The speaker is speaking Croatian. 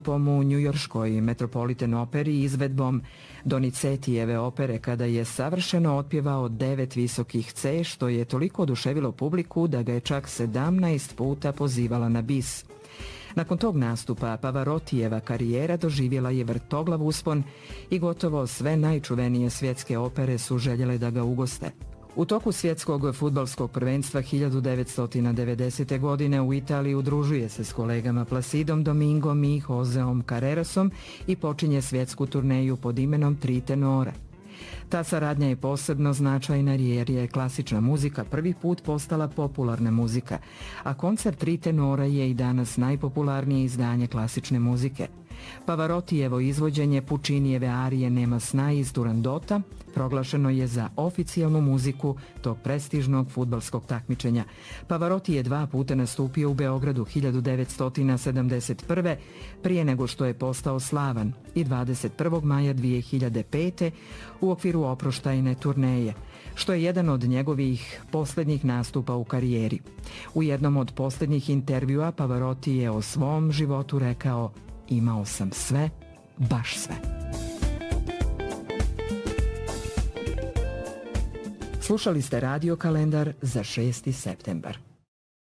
u njujorškoj Metropolitan operi izvedbom Donizetijeve opere kada je savršeno otpjevao 9 visokih C, što je toliko oduševilo publiku da ga je čak 17 puta pozivala na bis. Nakon tog nastupa Pavarotijeva karijera doživjela je vrtoglav uspon i gotovo sve najčuvenije svjetske opere su željele da ga ugoste. U toku svjetskog fudbalskog prvenstva 1990. godine u Italiji udružuje se s kolegama Placidom Domingom i Joseom Carrerasom i počinje svjetsku turneju pod imenom Tri tenora. Ta saradnja je posebno značajna jer je klasična muzika prvi put postala popularna muzika, a koncert Tri tenora je i danas najpopularnije izdanje klasične muzike. Pavarotijevo izvođenje Pučinijeve arije Nema sna iz Turandota proglašeno je za oficijalnu muziku tog prestižnog fudbalskog takmičenja. Pavarotti je 2 puta nastupio u Beogradu 1971. prije nego što je postao slavan i 21. maja 2005. u okviru oproštajne turneje, što je jedan od njegovih posljednjih nastupa u karijeri. U jednom od posljednjih intervjua Pavarotti je o svom životu rekao: "Imao sam sve, baš sve." Slušali ste Radio kalendar za 6. septembar.